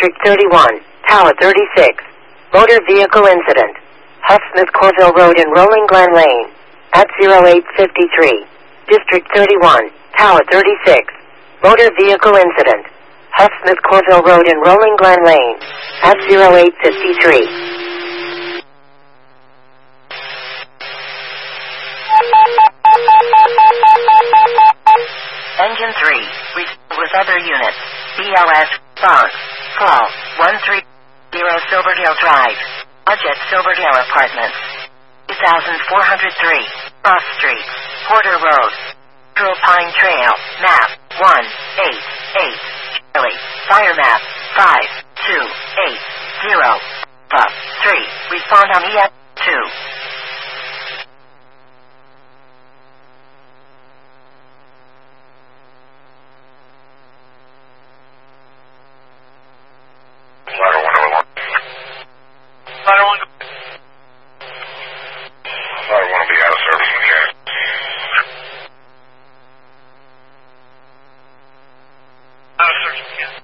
District 31, Tower 36. Motor vehicle incident. Huff-Smith-Corville Road in Rolling Glen Lane. At 0853. District 31, Tower 36. Motor vehicle incident. Huff-Smith-Corville Road in Rolling Glen Lane. At 0853. Engine 3, with other units. BLS, Bronx, call 130 Silverdale Drive. Budget Silverdale Apartments. 2403, Cross Street, Porter Road. Pearl Pine Trail, map 188, Charlie, fire map 5280, 3, respond on EF2. I want to be out of service mechanic. Out of service mechanic.